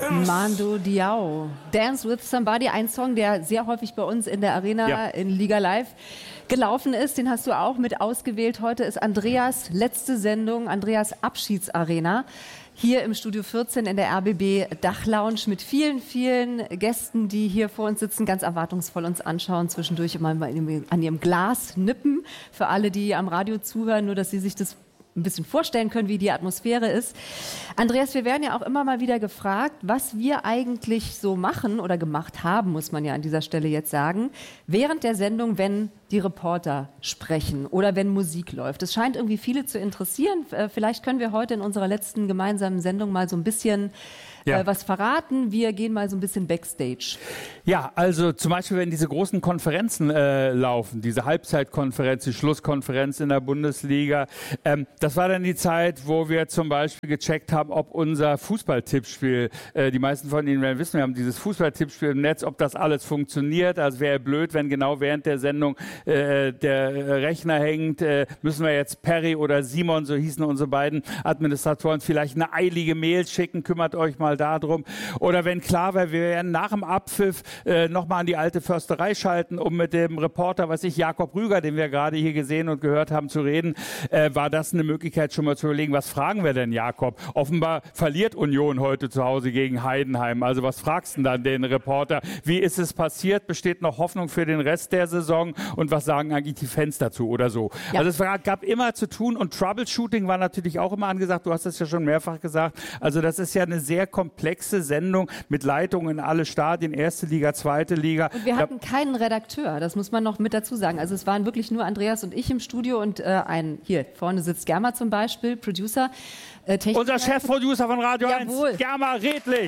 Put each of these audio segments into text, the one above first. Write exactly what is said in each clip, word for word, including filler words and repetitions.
Mando Diao. Dance with Somebody, ein Song, der sehr häufig bei uns in der Arena ja. in Liga Live gelaufen ist. Den hast du auch mit ausgewählt. Heute ist Andreas letzte Sendung, Andreas Abschiedsarena. Hier im Studio vierzehn in der R B B Dachlounge mit vielen, vielen Gästen, die hier vor uns sitzen, ganz erwartungsvoll uns anschauen, zwischendurch immer an ihrem Glas nippen. Für alle, die am Radio zuhören, nur dass sie sich das ein bisschen vorstellen können, wie die Atmosphäre ist. Andreas, wir werden ja auch immer mal wieder gefragt, was wir eigentlich so machen oder gemacht haben, muss man ja an dieser Stelle jetzt sagen, während der Sendung, wenn die Reporter sprechen oder wenn Musik läuft. Es scheint irgendwie viele zu interessieren. Vielleicht können wir heute in unserer letzten gemeinsamen Sendung mal so ein bisschen Ja. Äh, was verraten. Wir gehen mal so ein bisschen Backstage. Ja, also zum Beispiel, wenn diese großen Konferenzen äh, laufen, diese Halbzeitkonferenz, die Schlusskonferenz in der Bundesliga, ähm, das war dann die Zeit, wo wir zum Beispiel gecheckt haben, ob unser Fußballtippspiel, äh, die meisten von Ihnen werden wissen, wir haben dieses Fußballtippspiel im Netz, ob das alles funktioniert. Also wäre blöd, wenn genau während der Sendung äh, der Rechner hängt, äh, müssen wir jetzt Perry oder Simon, so hießen unsere beiden Administratoren, vielleicht eine eilige Mail schicken, kümmert euch mal darum. Oder wenn klar wäre, wir werden nach dem Abpfiff äh, nochmal an die alte Försterei schalten, um mit dem Reporter, was ich, Jakob Rüger, den wir gerade hier gesehen und gehört haben, zu reden, äh, war das eine Möglichkeit, schon mal zu überlegen, was fragen wir denn, Jakob? Offenbar verliert Union heute zu Hause gegen Heidenheim. Also was fragst du dann den Reporter? Wie ist es passiert? Besteht noch Hoffnung für den Rest der Saison? Und was sagen eigentlich die Fans dazu oder so? Ja. Also es war, gab immer zu tun und Troubleshooting war natürlich auch immer angesagt. Du hast es ja schon mehrfach gesagt. Also das ist ja eine sehr komplexe Sendung mit Leitungen in alle Stadien, erste Liga, zweite Liga. Und wir hatten keinen Redakteur, das muss man noch mit dazu sagen. Also es waren wirklich nur Andreas und ich im Studio und äh, ein, hier vorne sitzt Germa zum Beispiel, Producer. Äh, Unser Chefproducer von Radio Jawohl. eins, Germa Redlich.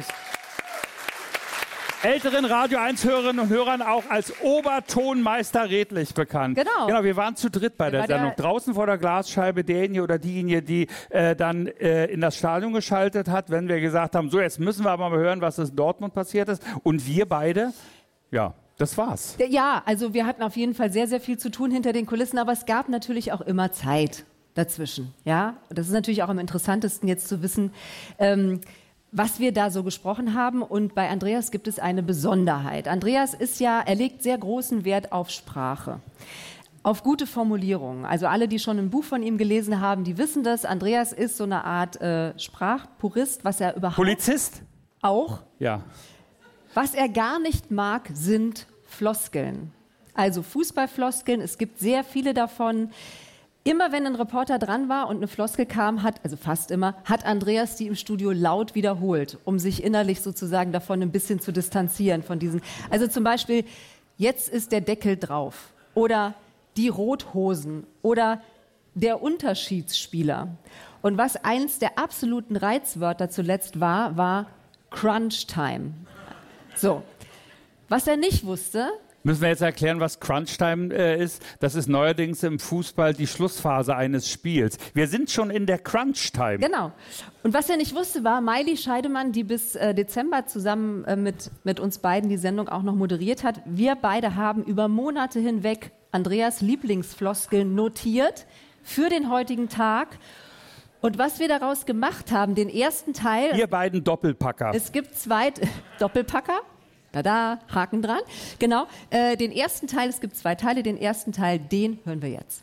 Älteren Radio eins Hörerinnen und Hörern auch als Obertonmeister Redlich bekannt. Genau. Genau, wir waren zu dritt bei der War Sendung. der Draußen vor der Glasscheibe derjenige oder diejenige, die äh, dann äh, in das Stadion geschaltet hat, wenn wir gesagt haben, so jetzt müssen wir aber mal hören, was in Dortmund passiert ist. Und wir beide, ja, das war's. Ja, also wir hatten auf jeden Fall sehr, sehr viel zu tun hinter den Kulissen, aber es gab natürlich auch immer Zeit dazwischen. Ja, das ist natürlich auch am interessantesten jetzt zu wissen, ähm, was wir da so gesprochen haben. Und bei Andreas gibt es eine Besonderheit. Andreas ist ja, er legt sehr großen Wert auf Sprache, auf gute Formulierungen. Also alle, die schon ein Buch von ihm gelesen haben, die wissen das. Andreas ist so eine Art äh, Sprachpurist, was er überhaupt... Polizist? Auch. Ja. Was er gar nicht mag, sind Floskeln. Also Fußballfloskeln, es gibt sehr viele davon. Immer wenn ein Reporter dran war und eine Floskel kam, hat, also fast immer, hat Andreas die im Studio laut wiederholt, um sich innerlich sozusagen davon ein bisschen zu distanzieren von diesen. Also zum Beispiel, jetzt ist der Deckel drauf oder die Rothosen oder der Unterschiedsspieler. Und was eins der absoluten Reizwörter zuletzt war, war Crunch Time. So, was er nicht wusste... Müssen wir jetzt erklären, was Crunch-Time äh, ist? Das ist neuerdings im Fußball die Schlussphase eines Spiels. Wir sind schon in der Crunch-Time. Genau. Und was er nicht wusste, war Maili Scheidemann, die bis äh, Dezember zusammen äh, mit, mit uns beiden die Sendung auch noch moderiert hat. Wir beide haben über Monate hinweg Andreas Lieblingsfloskeln notiert für den heutigen Tag. Und was wir daraus gemacht haben, den ersten Teil... Ihr beiden Doppelpacker. Es gibt zwei... Doppelpacker? Da, da, Haken dran. Genau, äh, den ersten Teil, es gibt zwei Teile, den ersten Teil, den hören wir jetzt.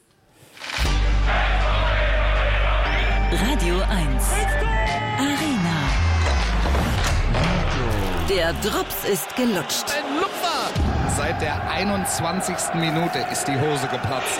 Radio eins. Arena. Der Drops ist gelutscht. Ein Lupfer! Seit der einundzwanzigsten Minute ist die Hose geplatzt.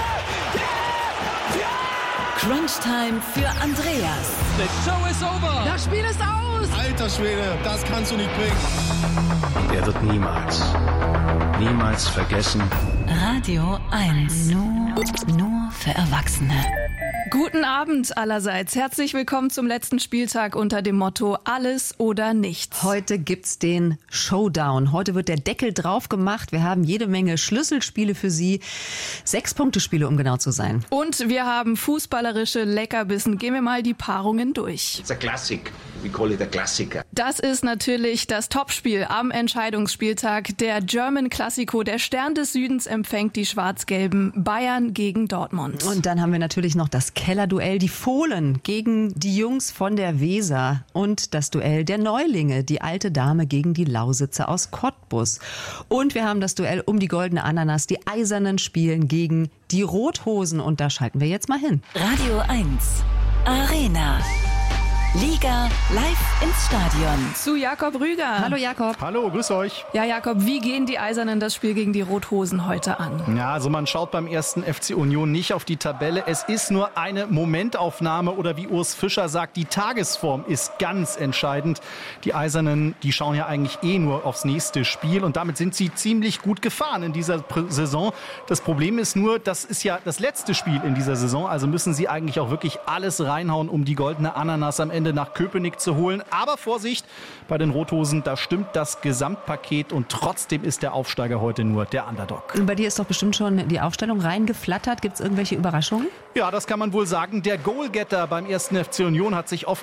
Crunchtime für Andreas. The show is over! Das Spiel ist aus! Alter Schwede, das kannst du nicht bringen. Er wird niemals, niemals vergessen. Radio eins. Nur, nur für Erwachsene. Guten Abend allerseits. Herzlich willkommen zum letzten Spieltag unter dem Motto Alles oder Nichts. Heute gibt's den Showdown. Heute wird der Deckel drauf gemacht. Wir haben jede Menge Schlüsselspiele für Sie. Sechs Punktespiele, um genau zu sein. Und wir haben fußballerische Leckerbissen. Gehen wir mal die Paarungen durch. It's a classic. We call it a Klassiker. Das ist natürlich das Topspiel am Entscheidungsspieltag. Der German Classico. Der Stern des Südens empfängt die Schwarz-Gelben. Bayern gegen Dortmund. Und dann haben wir natürlich noch das Kellerduell, die Fohlen gegen die Jungs von der Weser und das Duell der Neulinge, die alte Dame gegen die Lausitzer aus Cottbus. Und wir haben das Duell um die goldene Ananas, die Eisernen spielen gegen die Rothosen und da schalten wir jetzt mal hin. Radio eins Arena. Liga live ins Stadion. Zu Jakob Rüger. Hallo Jakob. Hallo, grüß euch. Ja, Jakob, wie gehen die Eisernen das Spiel gegen die Rothosen heute an? Ja, also man schaut beim ersten F C Union nicht auf die Tabelle. Es ist nur eine Momentaufnahme oder wie Urs Fischer sagt, die Tagesform ist ganz entscheidend. Die Eisernen, die schauen ja eigentlich eh nur aufs nächste Spiel und damit sind sie ziemlich gut gefahren in dieser Saison. Das Problem ist nur, das ist ja das letzte Spiel in dieser Saison, also müssen sie eigentlich auch wirklich alles reinhauen, um die goldene Ananas am Ende nach Köpenick zu holen. Aber Vorsicht, bei den Rothosen, da stimmt das Gesamtpaket und trotzdem ist der Aufsteiger heute nur der Underdog. Und bei dir ist doch bestimmt schon die Aufstellung reingeflattert. Gibt es irgendwelche Überraschungen? Ja, das kann man wohl sagen. Der Goalgetter beim ersten F C Union hat sich offen